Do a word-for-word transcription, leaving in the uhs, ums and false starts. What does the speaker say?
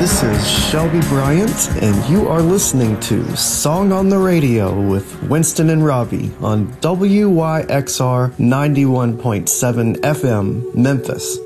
This is Shelby Bryant, and you are listening to Song on the Radio with Winston and Robbie on W Y X R ninety-one point seven F M, Memphis.